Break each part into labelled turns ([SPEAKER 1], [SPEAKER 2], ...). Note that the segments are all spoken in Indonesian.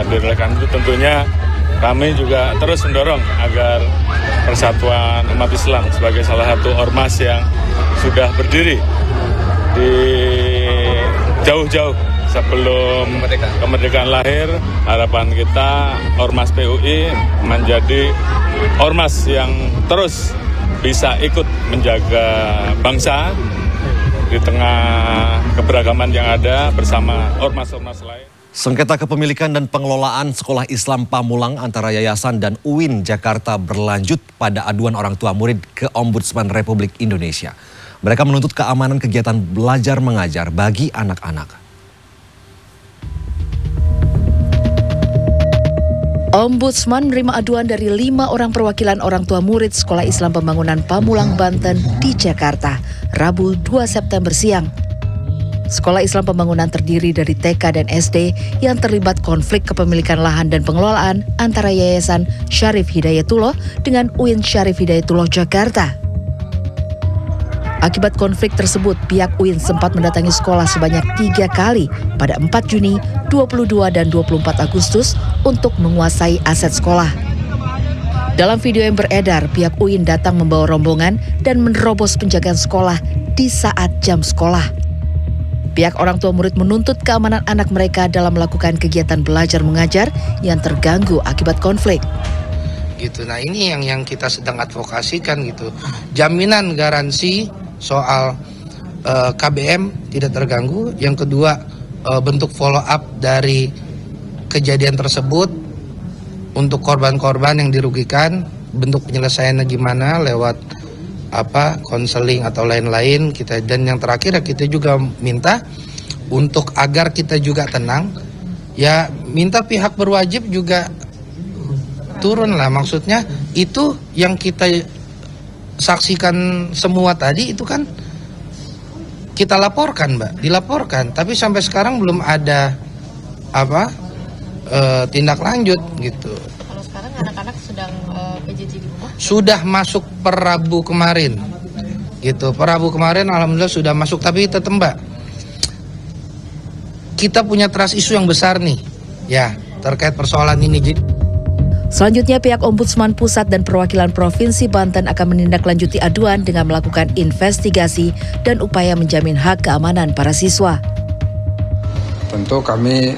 [SPEAKER 1] hadir. Oleh karena itu tentunya kami juga terus mendorong agar Persatuan Umat Islam sebagai salah satu ormas yang sudah berdiri di jauh-jauh sebelum kemerdekaan lahir, harapan kita Ormas PUI menjadi ormas yang terus bisa ikut menjaga bangsa di tengah keberagaman yang ada bersama ormas-ormas lain.
[SPEAKER 2] Sengketa kepemilikan dan pengelolaan Sekolah Islam Pamulang antara Yayasan dan UIN Jakarta berlanjut pada aduan orang tua murid ke Ombudsman Republik Indonesia. Mereka menuntut keamanan kegiatan belajar mengajar bagi anak-anak.
[SPEAKER 3] Ombudsman menerima aduan dari 5 orang perwakilan orang tua murid Sekolah Islam Pembangunan Pamulang, Banten di Jakarta, Rabu 2 September siang. Sekolah Islam Pembangunan terdiri dari TK dan SD yang terlibat konflik kepemilikan lahan dan pengelolaan antara Yayasan Syarif Hidayatullah dengan UIN Syarif Hidayatullah Jakarta. Akibat konflik tersebut, pihak UIN sempat mendatangi sekolah sebanyak 3 kali pada 4 Juni, 22 dan 24 Agustus untuk menguasai aset sekolah. Dalam video yang beredar, pihak UIN datang membawa rombongan dan menerobos penjagaan sekolah di saat jam sekolah. Pihak orang tua murid menuntut keamanan anak mereka dalam melakukan kegiatan belajar mengajar yang terganggu akibat konflik.
[SPEAKER 4] Gitu. Nah ini yang kita sedang advokasikan gitu. Jaminan garansi soal KBM tidak terganggu. Yang kedua bentuk follow up dari kejadian tersebut untuk korban-korban yang dirugikan, bentuk penyelesaiannya gimana lewat konseling atau lain-lain kita. Dan yang terakhir kita juga minta untuk agar kita juga tenang, ya minta pihak berwajib juga turun lah, maksudnya itu yang kita saksikan semua tadi itu kan kita laporkan Mbak, dilaporkan, tapi sampai sekarang belum ada tindak lanjut gitu.
[SPEAKER 5] Kalau sekarang anak-anak sedang PJJ di rumah?
[SPEAKER 4] Sudah masuk per Rabu kemarin, gitu. Per Rabu kemarin alhamdulillah sudah masuk, tapi tetap Mbak, kita punya trust issue yang besar nih, ya terkait persoalan ini.
[SPEAKER 3] Selanjutnya, pihak Ombudsman Pusat dan Perwakilan Provinsi Banten akan menindaklanjuti aduan dengan melakukan investigasi dan upaya menjamin hak keamanan para siswa.
[SPEAKER 6] Tentu kami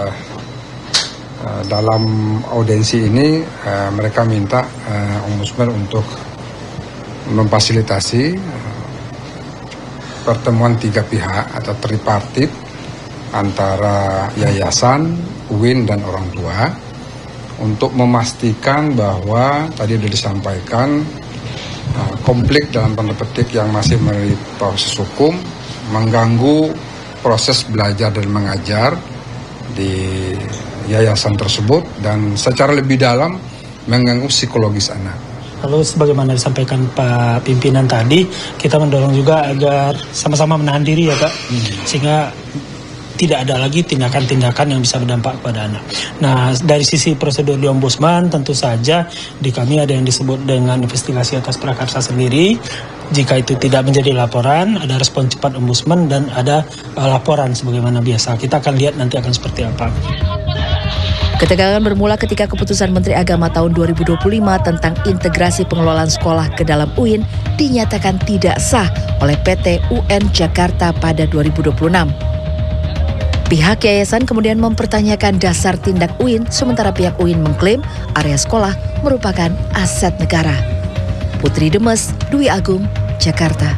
[SPEAKER 6] dalam audiensi ini mereka minta Ombudsman untuk memfasilitasi pertemuan 3 pihak atau tripartit antara yayasan, UIN dan orang tua untuk memastikan bahwa tadi sudah disampaikan konflik dalam tanda petik yang masih melalui proses hukum mengganggu proses belajar dan mengajar di yayasan tersebut dan secara lebih dalam mengganggu psikologis anak.
[SPEAKER 7] Lalu sebagaimana disampaikan Pak Pimpinan tadi, kita mendorong juga agar sama-sama menahan diri ya Pak, sehingga tidak ada lagi tindakan-tindakan yang bisa berdampak kepada anak. Nah, dari sisi prosedur di Ombudsman, tentu saja di kami ada yang disebut dengan investigasi atas prakarsa sendiri. Jika itu tidak menjadi laporan, ada respon cepat Ombudsman dan ada laporan sebagaimana biasa. Kita akan lihat nanti akan seperti apa.
[SPEAKER 3] Ketegangan bermula ketika keputusan Menteri Agama tahun 2025 tentang integrasi pengelolaan sekolah ke dalam UIN dinyatakan tidak sah oleh PT UN Jakarta pada 2026. Pihak yayasan kemudian mempertanyakan dasar tindak UIN, sementara pihak UIN mengklaim area sekolah merupakan aset negara. Putri Demes, Dwi Agung, Jakarta.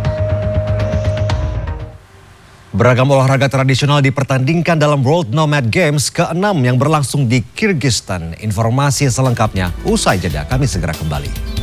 [SPEAKER 2] Beragam olahraga tradisional dipertandingkan dalam World Nomad Games ke-6 yang berlangsung di Kyrgyzstan. Informasi selengkapnya usai jeda, kami segera kembali.